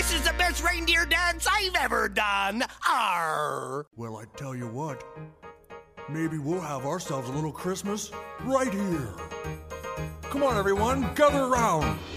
This is the best reindeer dance I've ever done. Arr! Well, I tell you what. Maybe we'll have ourselves a little Christmas right here. Come on, everyone, gather around.